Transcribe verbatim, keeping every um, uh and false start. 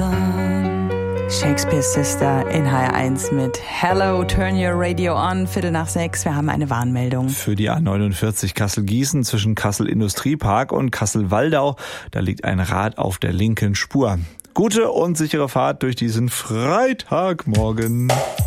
gone. Shakespeare's Sister in H R eins mit Hello, turn your radio on, Viertel nach sechs. Wir haben eine Warnmeldung. Für die A neunundvierzig Kassel-Gießen zwischen Kassel-Industriepark und Kassel-Waldau. Da liegt ein Rad auf der linken Spur. Gute und sichere Fahrt durch diesen Freitagmorgen.